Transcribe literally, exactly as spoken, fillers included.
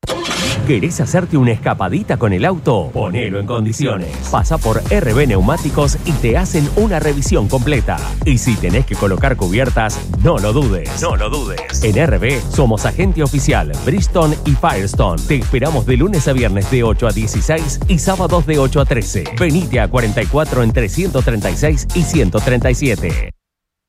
¿Querés hacerte una escapadita con el auto? Ponelo en condiciones. Pasa por R B Neumáticos y te hacen una revisión completa. Y si tenés que colocar cubiertas, no lo dudes. No lo dudes. En R B somos agente oficial Bridgestone y Firestone. Te esperamos de lunes a viernes de ocho a dieciséis y sábados de ocho a trece. Venite a cuarenta y cuatro entre ciento treinta y seis y ciento treinta y siete.